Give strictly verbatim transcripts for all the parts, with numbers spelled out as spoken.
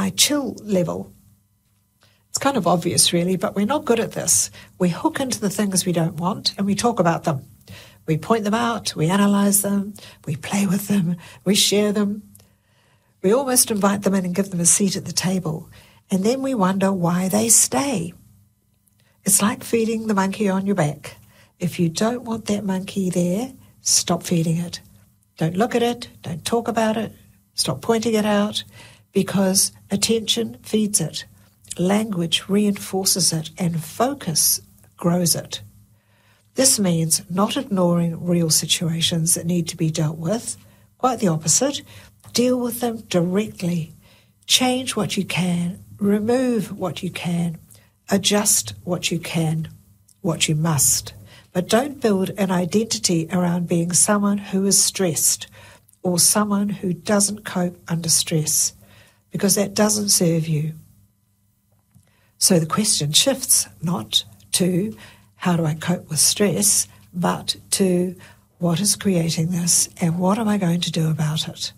my chill level. It's kind of obvious, really, but we're not good at this. We hook into the things we don't want and we talk about them. We point them out, we analyse them, we play with them, we share them. We almost invite them in and give them a seat at the table, and then we wonder why they stay. It's like feeding the monkey on your back. If you don't want that monkey there, stop feeding it. Don't look at it, don't talk about it, stop pointing it out, because attention feeds it. Language reinforces it, and focus grows it. This means not ignoring real situations that need to be dealt with. Quite the opposite. Deal with them directly. Change what you can. Remove what you can. Adjust what you can, what you must. But don't build an identity around being someone who is stressed or someone who doesn't cope under stress, because that doesn't serve you. So the question shifts not to how do I cope with stress, but to what is creating this and what am I going to do about it?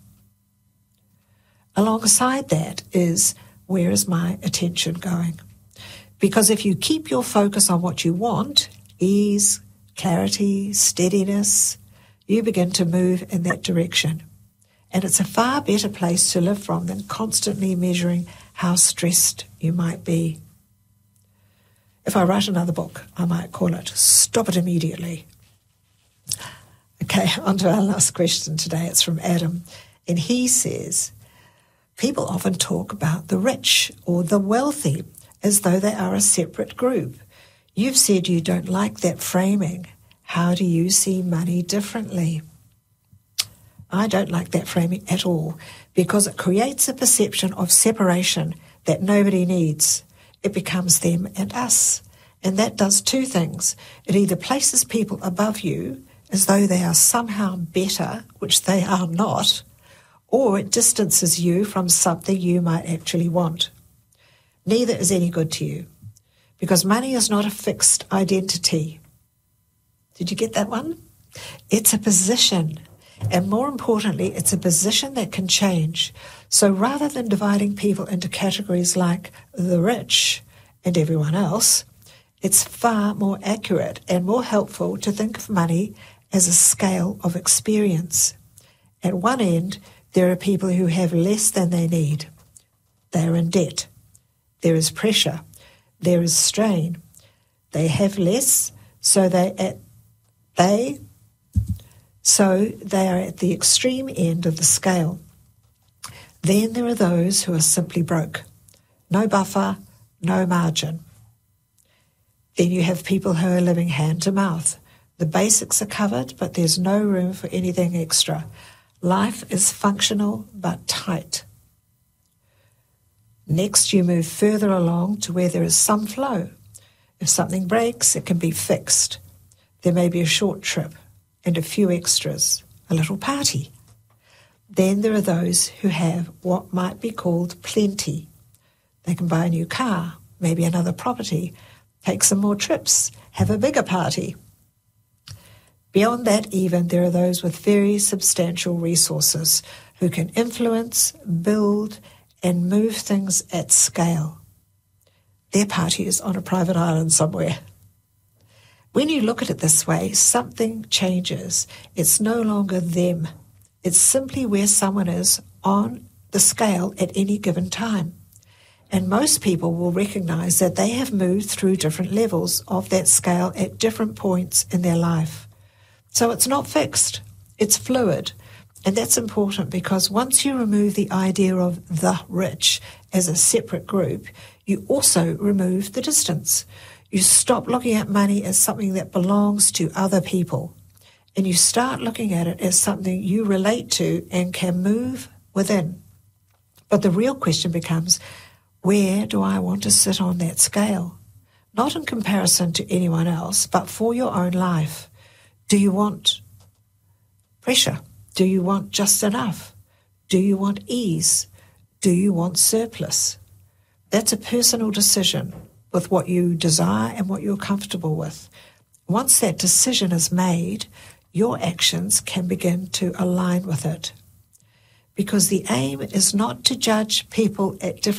Alongside that is, where is my attention going? Because if you keep your focus on what you want, ease, clarity, steadiness, you begin to move in that direction. And it's a far better place to live from than constantly measuring how stressed you might be. If I write another book, I might call it Stop It Immediately. Okay, on to our last question today. It's from Adam. And he says, people often talk about the rich or the wealthy as though they are a separate group. You've said you don't like that framing. How do you see money differently? I don't like that framing at all, because it creates a perception of separation that nobody needs. It becomes them and us. And that does two things. It either places people above you as though they are somehow better, which they are not, or it distances you from something you might actually want. Neither is any good to you, because money is not a fixed identity. Did you get that one? It's a position, and more importantly, it's a position that can change. So rather than dividing people into categories like the rich and everyone else, it's far more accurate and more helpful to think of money as a scale of experience. At one end, there are people who have less than they need. They are in debt. There is pressure. There is strain. They have less, so they at they so they are at the extreme end of the scale. Then there are those who are simply broke. No buffer, no margin. Then you have people who are living hand to mouth. The basics are covered, but there's no room for anything extra. Life is functional but tight. Next, you move further along to where there is some flow. If something breaks, it can be fixed. There may be a short trip and a few extras, a little party. Then there are those who have what might be called plenty. They can buy a new car, maybe another property, take some more trips, have a bigger party. Beyond that even, there are those with very substantial resources who can influence, build, and move things at scale. Their party is on a private island somewhere. When you look at it this way, something changes. It's no longer them. It's simply where someone is on the scale at any given time. And most people will recognize that they have moved through different levels of that scale at different points in their life. So it's not fixed, it's fluid. And that's important, because once you remove the idea of the rich as a separate group, you also remove the distance. You stop looking at money as something that belongs to other people, and you start looking at it as something you relate to and can move within. But the real question becomes, where do I want to sit on that scale? Not in comparison to anyone else, but for your own life. Do you want pressure? Do you want just enough? Do you want ease? Do you want surplus? That's a personal decision with what you desire and what you're comfortable with. Once that decision is made, your actions can begin to align with it. Because the aim is not to judge people at different